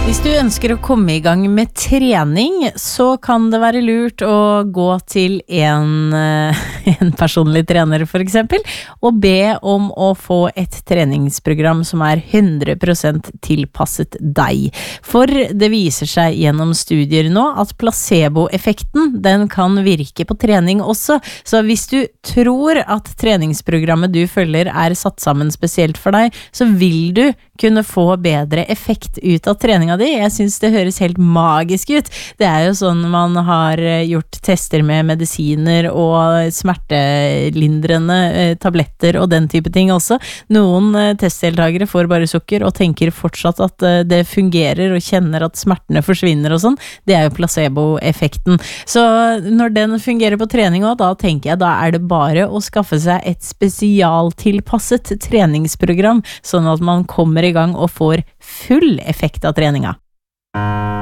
Hvis du ønsker å komme i gang med trening, så kan det være lurt å gå til en personlig trener for eksempel, og be om å få et treningsprogram som 100% tilpasset deg. For det viser seg gjennom studier nå at placeboeffekten, den kan virke på trening også. Så hvis du tror at treningsprogrammet du følger satt sammen spesielt for deg, så vil du kunne få bedre effekt ut av treninga di. Jeg synes det høres helt magisk ut. Det jo sånn man har gjort tester med medisiner og smertelindrende tabletter og den type ting også. Noen testdeltagere får bare sukker og tenker fortsatt at det fungerer og kjenner at smertene forsvinner og sånn. Det jo placeboeffekten. Så når den fungerer på trening også, da tenker jeg, da det bare å skaffe seg et spesialtilpasset treningsprogram, sånn at man kommer i gang og får full effekt av treninga.